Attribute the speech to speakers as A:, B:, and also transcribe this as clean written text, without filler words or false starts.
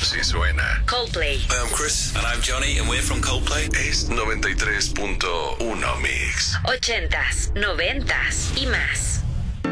A: Así suena
B: Coldplay.
C: Hi, I'm Chris. And I'm Johnny, and we're from Coldplay.
A: Es 93.1 Mix.
B: 80s, 90s y más.